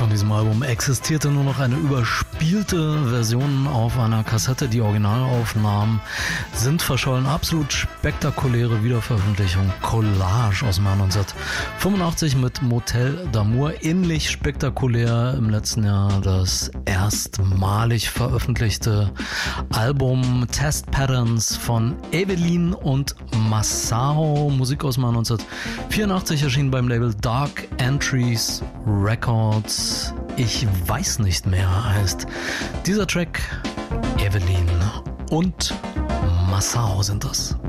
Von diesem Album existierte nur noch eine überspielte Version auf einer Kassette. Die Originalaufnahmen sind verschollen. Absolut spektakuläre Wiederveröffentlichung. Collage aus dem Jahr 1985 mit Motel d'Amour. Ähnlich spektakulär im letzten Jahr das erstmalig veröffentlichte Album Test Patterns von Evelyn und Masao. Musik aus dem Jahr 1984 erschien beim Label Dark Entries Records. Ich weiß nicht mehr heißt dieser Track. Evelyn und Masao sind das.